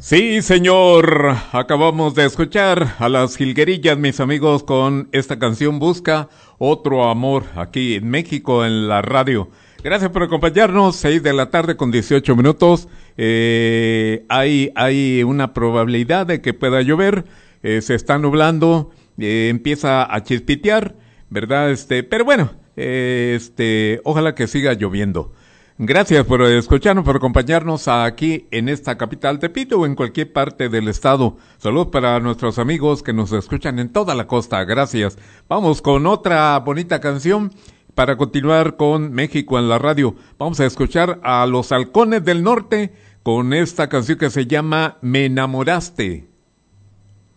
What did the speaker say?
Sí, señor. Acabamos de escuchar a las Jilguerillas, mis amigos, con esta canción Busca Otro Amor, aquí en México, en la radio. Gracias por acompañarnos, 6 de la tarde con 18 minutos. Hay una probabilidad de que pueda llover, se está nublando, empieza a chispitear, ¿verdad? Pero bueno, ojalá que siga lloviendo. Gracias por escucharnos, por acompañarnos aquí en esta capital Tepito o en cualquier parte del estado. Saludos para nuestros amigos que nos escuchan en toda la costa. Gracias. Vamos con otra bonita canción para continuar con México en la radio. Vamos a escuchar a los Halcones del Norte con esta canción que se llama Me Enamoraste.